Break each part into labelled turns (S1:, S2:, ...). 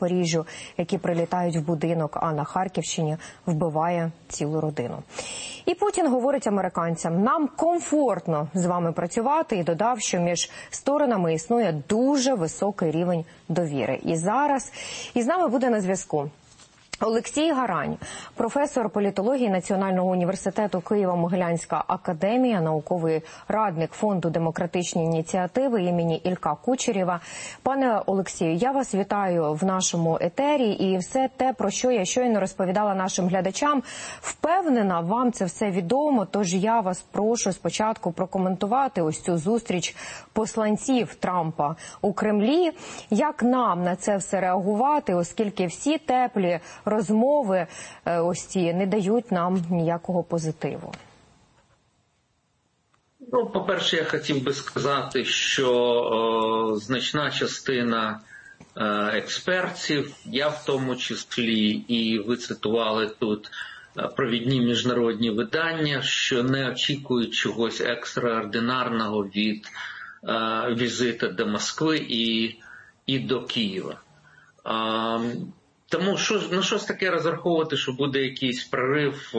S1: Запоріжжю, які прилітають в будинок, а на Харківщині вбиває цілу родину. І Путін говорить американцям: нам комфортно з вами працювати, і додав, що між сторонами існує дуже високий рівень довіри. І зараз із нами буде на зв'язку Олексій Гарань, професор політології Національного університету Києво-Могилянська академія, науковий радник Фонду демократичні ініціативи імені Ілька Кучерєва. Пане Олексію, я вас вітаю в нашому етері, і все те, про що я щойно розповідала нашим глядачам, впевнена, вам це все відомо, тож я вас прошу спочатку прокоментувати ось цю зустріч посланців Трампа у Кремлі. Як нам на це все реагувати, оскільки всі теплі розмови ось ці не дають нам ніякого позитиву?
S2: Ну, по-перше, я хотів би сказати, що значна частина експертів, я в тому числі, і ви цитували тут провідні міжнародні видання, що не очікують чогось екстраординарного від візиту до Москви і до Києва. Тому на щось таке розраховувати, що буде якийсь прорив,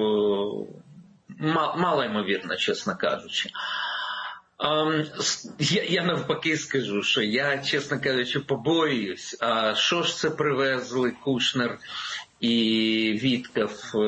S2: мало ймовірно, чесно кажучи. Я навпаки скажу, що я, чесно кажучи, побоююсь, а що ж це привезли Кушнер і Вітков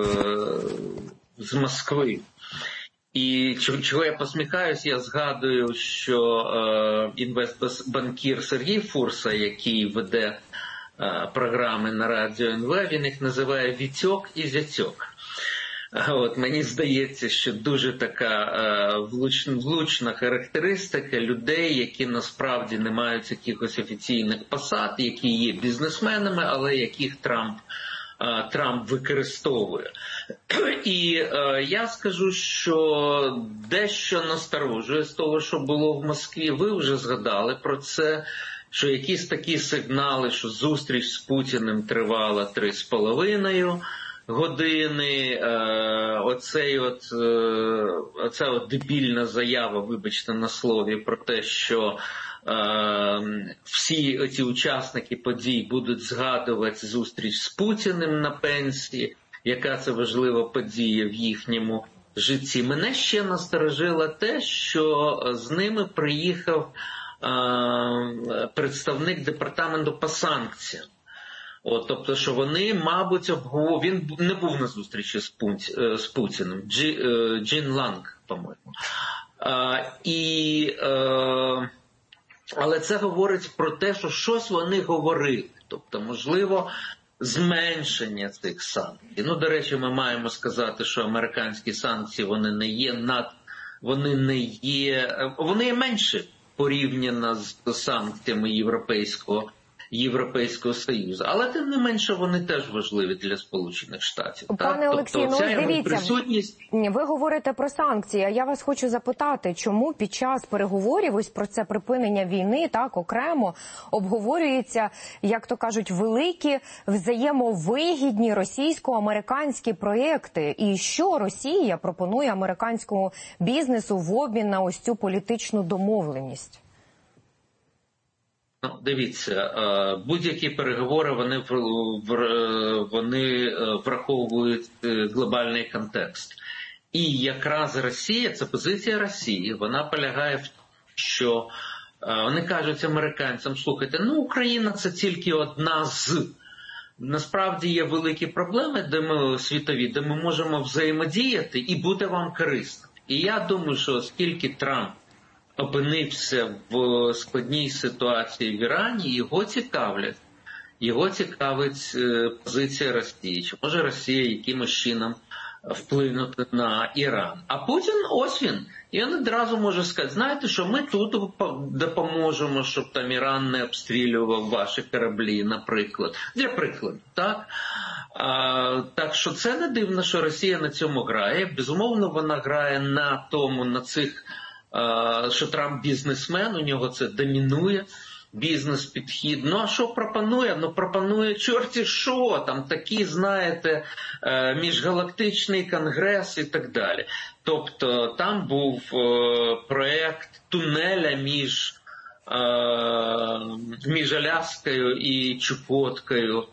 S2: з Москви. І чого я посміхаюсь, я згадую, що інвестбанкір Сергій Фурса, який веде програми на радіо НВ, він їх називає «Вітьок» і «Зятьок». От, мені здається, що дуже така влучна характеристика людей, які насправді не мають якихось офіційних посад, які є бізнесменами, але яких Трамп використовує. І я скажу, що дещо насторожує з того, що було в Москві. Ви вже згадали про це, що якісь такі сигнали, що зустріч з Путіним тривала 3,5 години, оця дебільна заява, вибачте на слові, про те, що всі ці учасники подій будуть згадувати зустріч з Путіним на пенсії, яка це важлива подія в їхньому житті. Мене ще насторожило те, що з ними приїхав представник департаменту по санкціям. Тобто, що вони, мабуть, він не був на зустрічі з Путіним, Джин Ланг, по-моєму. Але це говорить про те, що щось вони говорили. Тобто, можливо, зменшення цих санкцій. Ну, до речі, ми маємо сказати, що американські санкції, вони є менші порівняно з санкціями Європейського Союзу. Але, тим не менше, вони теж важливі для Сполучених Штатів.
S1: Пане Олексію, ну дивіться, ви говорите про санкції, а я вас хочу запитати, чому під час переговорів ось про це припинення війни, так, окремо, обговорюються, як то кажуть, великі взаємовигідні російсько-американські проєкти? І що Росія пропонує американському бізнесу в обмін на ось цю політичну домовленість?
S2: Ну, дивіться, будь-які переговори, вони враховують глобальний контекст. І якраз Росія, це позиція Росії, вона полягає в тому, що вони кажуть американцям: слухайте, ну Україна це тільки одна з. Насправді є великі проблеми світові, де ми можемо взаємодіяти і буде вам корисно. І я думаю, що оскільки Трамп опинився в складній ситуації в Ірані, його цікавить позиція Росії. Чи може Росія якимось чином вплинути на Іран? А Путін, ось він. І він одразу може сказати: знаєте що, ми тут допоможемо, щоб там Іран не обстрілював ваші кораблі, наприклад. Для прикладу, так? Так що це не дивно, що Росія на цьому грає. Безумовно, вона грає на цих, що Трамп бізнесмен, у нього це домінує, бізнес-підхід. Ну, а що пропонує? Ну, пропонує чорті що, там такі, знаєте, міжгалактичний конгрес і так далі. Тобто, там був проєкт тунеля між між Аляскою і Чукоткою